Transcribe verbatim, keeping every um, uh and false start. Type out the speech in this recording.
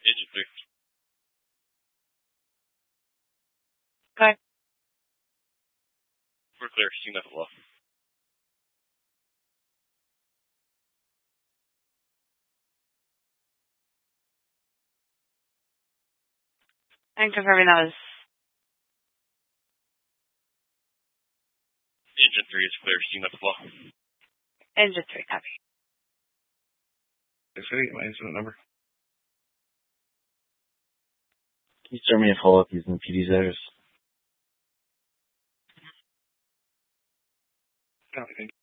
Agent three. Okay. We're clear. You met the law. I'm confirming that was Agent three is clear. You met the law. Agent three, copy. Is going to get my incident number? Can you start me a follow-up using P D's address? No, I think